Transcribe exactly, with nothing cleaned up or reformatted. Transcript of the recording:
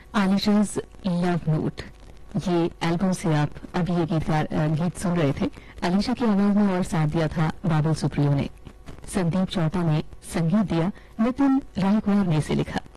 आलिशा's love note, ये album से आप अभी ये गीत गीत सुन रहे थे। अलीशा की आवाज में और साथ दिया था बाबुल सुप्रियो ने। संदीप चौटा ने संगीत दिया, नितिन रायकुमार ने इसे लिखा।